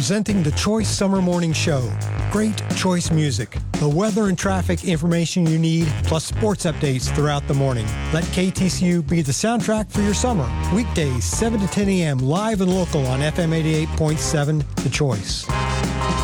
Presenting the Choice Summer Morning Show. Great choice music, the weather and traffic information you need, plus sports updates throughout the morning. Let KTCU be the soundtrack for your summer. Weekdays, 7 to 10 a.m., live and local on FM 88.7, The Choice.